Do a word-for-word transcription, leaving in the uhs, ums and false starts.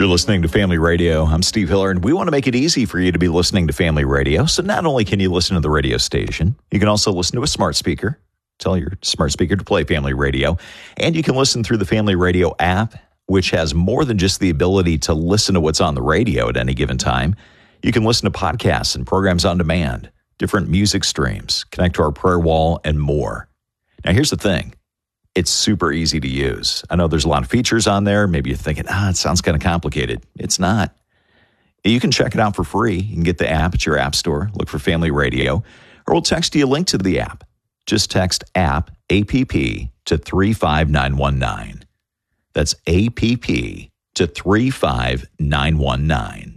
You're listening to Family Radio. I'm Steve Hiller, and we want to make it easy for you to be listening to Family Radio. So not only can you listen to the radio station, you can also listen to a smart speaker. Tell your smart speaker to play Family Radio. And you can listen through the Family Radio app, which has more than just the ability to listen to what's on the radio at any given time. You can listen to podcasts and programs on demand, different music streams, connect to our prayer wall, and more. Now, here's the thing. It's super easy to use. I know there's a lot of features on there. Maybe you're thinking, ah, it sounds kind of complicated. It's not. You can check it out for free. You can get the app at your app store. Look for Family Radio, or we'll text you a link to the app. Just text app, A P P, to three five nine one nine. That's A P P to three five nine one nine.